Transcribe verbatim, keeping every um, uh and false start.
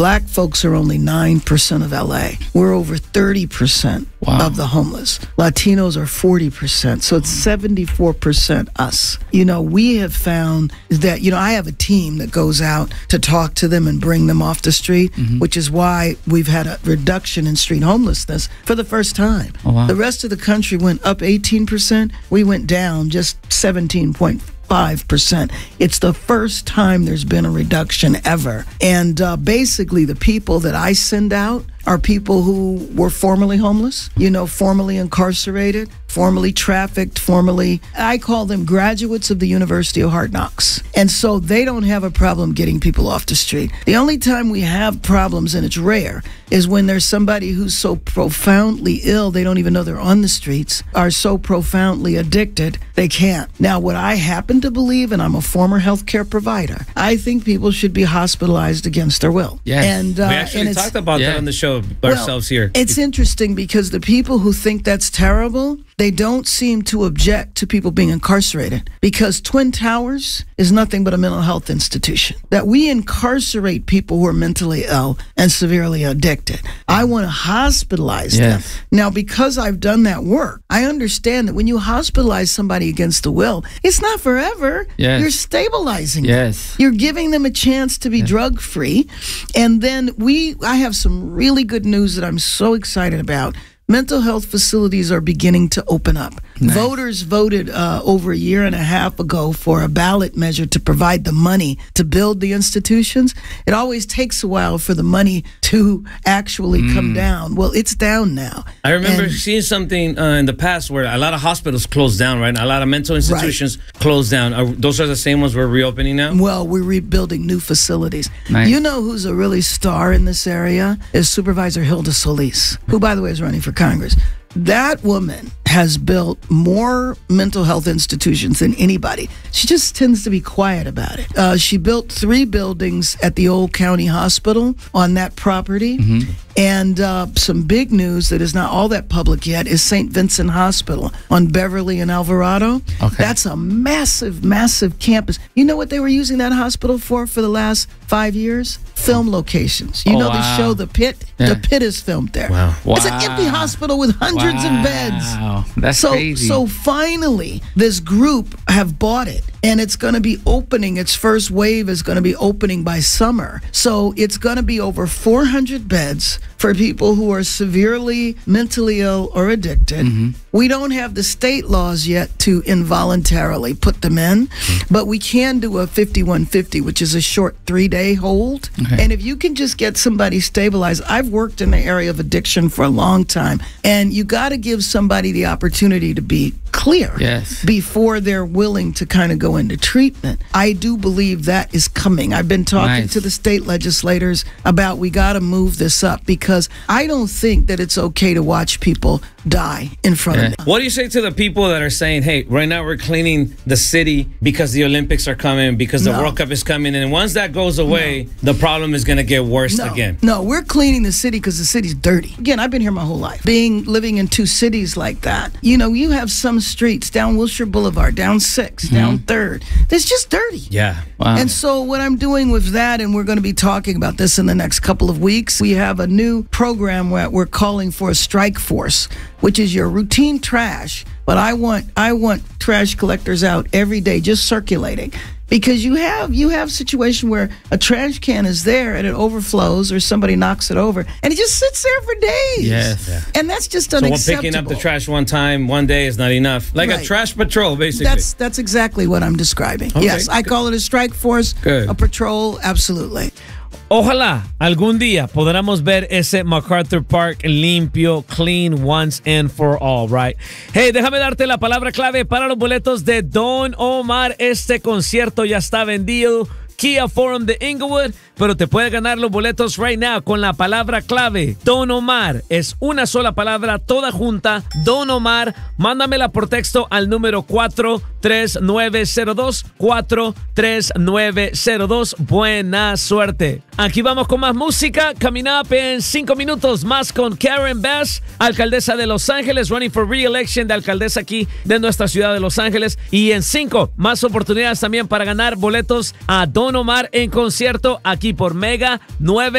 Black folks are only nine percent of L A. We're over thirty percent wow. of the homeless. Latinos are forty percent. So it's seventy-four percent us. You know, we have found that, you know, I have a team that goes out to talk to them and bring them off the street, mm-hmm. which is why we've had a reduction in street homelessness for the first time. Oh, wow. The rest of the country went up eighteen percent. We went down just seventeen point five percent. It's the first time there's been a reduction ever. And uh, basically, the people that I send out are people who were formerly homeless, you know, formerly incarcerated, formerly trafficked, formerly, I call them graduates of the University of Hard Knocks. And so they don't have a problem getting people off the street. The only time we have problems, and it's rare, is when there's somebody who's so profoundly ill, they don't even know they're on the streets, are so profoundly addicted, they can't. Now, what I happen to believe, and I'm a former healthcare provider, I think people should be hospitalized against their will. Yes. And, uh, we actually and talked about yeah. that on the show well, ourselves here. It's interesting because the people who think that's terrible, they don't seem to object to people being incarcerated, because Twin Towers is nothing but a mental health institution. That we incarcerate people who are mentally ill and severely addicted. I want to hospitalize yes. them. Now, because I've done that work, I understand that when you hospitalize somebody against the will, it's not forever. Yes. You're stabilizing yes. them. You're giving them a chance to be yes. drug-free. And then we, I have some really good news that I'm so excited about. Mental health facilities are beginning to open up. Nice. Voters voted uh, over a year and a half ago for a ballot measure to provide the money to build the institutions. It always takes a while for the money to actually mm. come down. Well, it's down now. I remember and, seeing something uh, in the past where a lot of hospitals closed down, right? A lot of mental institutions right. closed down. Are, those are the same ones we're reopening now? Well, we're rebuilding new facilities. Nice. You know who's a really star in this area is Supervisor Hilda Solis, who, by the way, is running for Congress. That woman has built more mental health institutions than anybody. She just tends to be quiet about it. Uh, she built three buildings at the old county hospital on that property. Mm-hmm. And uh, some big news that is not all that public yet is Saint Vincent Hospital on Beverly and Alvarado. Okay. That's a massive, massive campus. You know what they were using that hospital for for the last five years? Film locations. You oh, know wow. the show The Pit? Yeah. The Pit is filmed there. Wow. wow. It's an empty hospital with hundreds wow. of beds. Wow. That's so, crazy. So finally, this group have bought it. And it's going to be opening, its first wave is going to be opening by summer. So it's going to be over four hundred beds for people who are severely mentally ill or addicted. Mm-hmm. We don't have the state laws yet to involuntarily put them in, mm-hmm. but we can do a fifty-one fifty, which is a short three-day hold. Okay. And if you can just get somebody stabilized, I've worked in the area of addiction for a long time, and you got to give somebody the opportunity to be clear yes. before they're willing to kind of go into treatment. I do believe that is coming. I've been talking nice. to the state legislators about we got to move this up, because I don't think that it's okay to watch people die in front yeah. of me. What do you say to the people that are saying, hey, right now we're cleaning the city because the Olympics are coming, because the no. World Cup is coming, and once that goes away, no. the problem is going to get worse no. again? No, we're cleaning the city because the city's dirty. Again, I've been here my whole life. Being, living in two cities like that, you know, you have some streets down Wilshire Boulevard, down six, mm-hmm. down third. It's just dirty. Yeah. Wow. And so what I'm doing with that, and we're going to be talking about this in the next couple of weeks, we have a new program where we're calling for a strike force, which is your routine trash. But I want I want trash collectors out every day, just circulating. Because you have you have a situation where a trash can is there and it overflows, or somebody knocks it over and it just sits there for days. Yes. Yeah. And that's just So unacceptable. picking up the trash one time, one day is not enough. Like Right. a trash patrol, basically. That's that's exactly what I'm describing. Okay. Yes, I call it a strike force, Good. a patrol, absolutely. Ojalá algún día podamos ver ese MacArthur Park limpio, clean once and for all, right? Hey, déjame darte la palabra clave para los boletos de Don Omar. Este concierto ya está vendido. Kia Forum de Inglewood, pero te puedes ganar los boletos right now con la palabra clave Don Omar. Es una sola palabra, toda junta, Don Omar. Mándamela por texto al número cuatro tres nueve cero dos, cuatro tres nueve cero dos. Buena suerte. Aquí vamos con más música. Coming up en cinco minutos más con Karen Bass, alcaldesa de Los Ángeles, running for re-election de alcaldesa aquí de nuestra ciudad de Los Ángeles. Y en cinco más oportunidades también para ganar boletos a Don Omar en concierto aquí por Mega nueve.